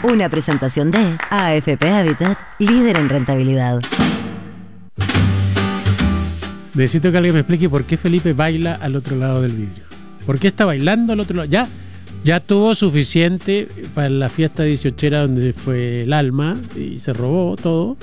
Una presentación de AFP Habitat, líder en rentabilidad. Necesito que alguien me explique por qué Felipe baila al otro lado del vidrio. ¿Por qué está bailando al otro lado? Ya tuvo suficiente para la fiesta 18era donde fue el alma y se robó todo.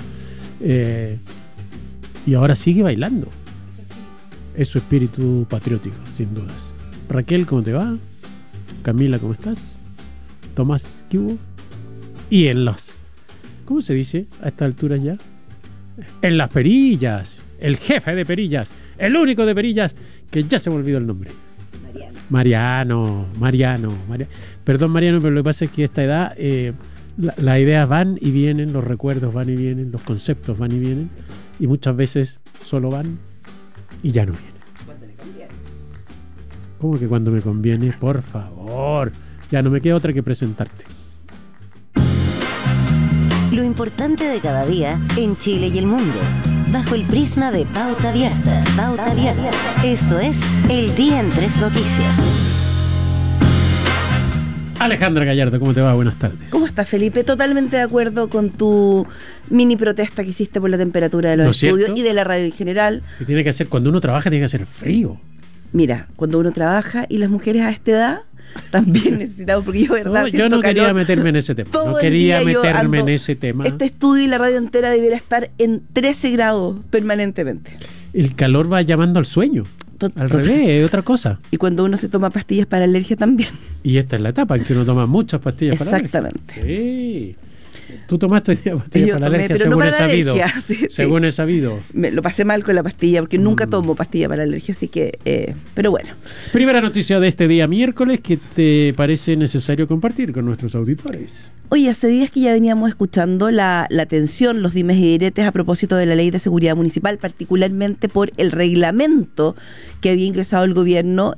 Y ahora sigue bailando. Es su espíritu patriótico, sin dudas. Raquel, ¿cómo te va? Camila, ¿cómo estás? Tomás, ¿qué hubo? Y en los... ¿Cómo se dice a esta altura ya? En las perillas. El jefe de perillas. El único de perillas que ya se me olvidó el nombre. Mariano. Perdón, Mariano, pero lo que pasa es que a esta edad las ideas van y vienen, los recuerdos van y vienen, los conceptos van y vienen, y muchas veces solo van y ya no vienen. ¿Cuándo le conviene? ¿Cómo que cuando me conviene? Por favor. Ya no me queda otra que presentarte. Lo importante de cada día en Chile y el mundo. Bajo el prisma de Pauta Abierta. Pauta Abierta. Esto es El Día en Tres Noticias. Alejandra Gallardo, ¿cómo te va? Buenas tardes. ¿Cómo estás, Felipe? Totalmente de acuerdo con tu mini protesta que hiciste por la temperatura de los estudios y de la radio en general. Si tiene que hacer, cuando uno trabaja tiene que hacer frío. Mira, cuando uno trabaja y las mujeres a esta edad también necesitamos, porque yo, verdad, yo no quería meterme en ese tema. No quería meterme en ese tema. Este estudio y la radio entera debería estar en 13 grados permanentemente. El calor va llamando al sueño. Al revés, es otra cosa. Y cuando uno se toma pastillas para alergia también. Y esta es la etapa en que uno toma muchas pastillas para alergia. Exactamente. Sí. Tú tomaste pastillas para la alergia, pero según no para he sabido. Sí, según he sabido. Me lo pasé mal con la pastilla, porque nunca tomo pastilla para la alergia, así que... pero bueno. Primera noticia de este día miércoles que te parece necesario compartir con nuestros auditores. Oye, hace días que ya veníamos escuchando la tensión, los dimes y diretes a propósito de la Ley de Seguridad Municipal, particularmente por el reglamento que había ingresado el gobierno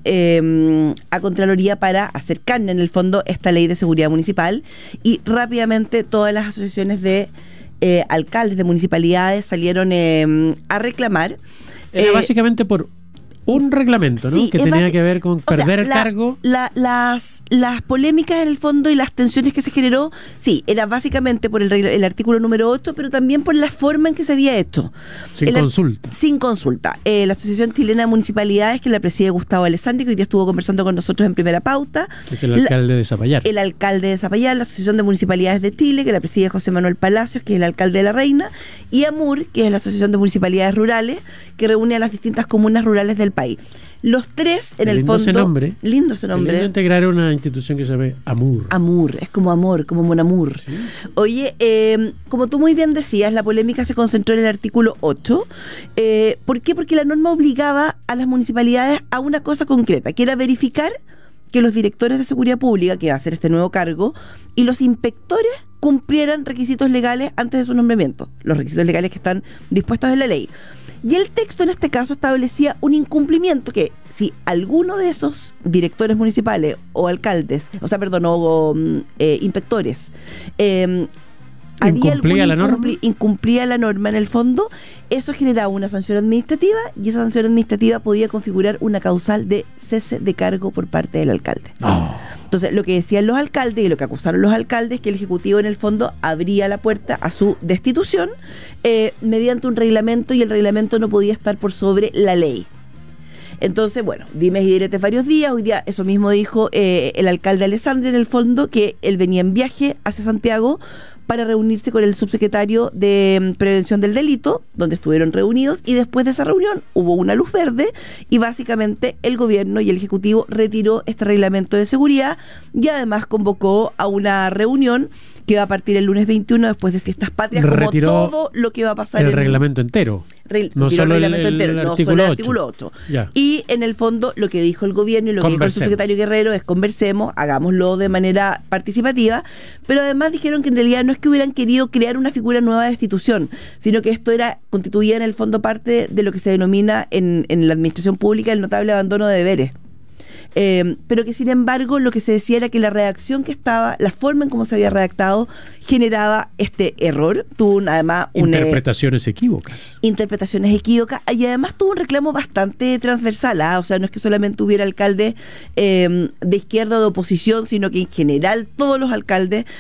a Contraloría para hacer carne, en el fondo, esta Ley de Seguridad Municipal. Y rápidamente todas las asociaciones de alcaldes de municipalidades salieron a reclamar. Era básicamente por un reglamento, ¿no? Sí, que tenía que ver con perder el cargo. Las polémicas en el fondo y las tensiones que se generó, sí, era básicamente por el artículo número 8, pero también por la forma en que se había hecho. Sin consulta. Sin consulta. La Asociación Chilena de Municipalidades, que la preside Gustavo Alessandri, que hoy día estuvo conversando con nosotros en Primera Pauta. Es el alcalde de Zapallar. El alcalde de Zapallar, la Asociación de Municipalidades de Chile, que la preside José Manuel Palacios, que es el alcalde de La Reina, y AMUR, que es la Asociación de Municipalidades Rurales, que reúne a las distintas comunas rurales del país. Los tres, en el fondo... Lindo ese nombre. Lindo integrar una institución que se llame AMUR. AMUR, es como amor, como Mon Amour. ¿Sí? Oye, como tú muy bien decías, la polémica se concentró en el artículo 8. ¿Por qué? Porque la norma obligaba a las municipalidades a una cosa concreta, que era verificar que los directores de seguridad pública, que va a ser este nuevo cargo, y los inspectores cumplieran requisitos legales antes de su nombramiento, los requisitos legales que están dispuestos en la ley. Y el texto en este caso establecía un incumplimiento que si alguno de esos directores municipales o alcaldes, inspectores, incumplía la norma en el fondo, eso generaba una sanción administrativa y esa sanción administrativa podía configurar una causal de cese de cargo por parte del alcalde. Entonces, lo que decían los alcaldes y lo que acusaron los alcaldes es que el Ejecutivo en el fondo abría la puerta a su destitución mediante un reglamento y el reglamento no podía estar por sobre la ley. Entonces, bueno, dimes y diretes varios días. Hoy día eso mismo dijo el alcalde Alessandri en el fondo, que él venía en viaje hacia Santiago para reunirse con el subsecretario de Prevención del Delito, donde estuvieron reunidos, y después de esa reunión hubo una luz verde y básicamente el gobierno y el Ejecutivo retiró este reglamento de seguridad y además convocó a una reunión que va a partir el lunes 21 después de Fiestas Patrias, como todo lo que va a pasar. El reglamento entero. No solo el artículo 8. Y en el fondo lo que dijo el gobierno y lo que dijo el subsecretario Guerrero es: conversemos, hagámoslo de manera participativa, pero además dijeron que en realidad no es que hubieran querido crear una figura nueva de destitución, sino que esto constituía en el fondo parte de lo que se denomina en la administración pública el notable abandono de deberes. Pero que sin embargo lo que se decía era que la redacción que estaba, la forma en cómo se había redactado generaba este error, tuvo además interpretaciones equívocas y además tuvo un reclamo bastante transversal, o sea, no es que solamente hubiera alcaldes de izquierda o de oposición, sino que en general todos los alcaldes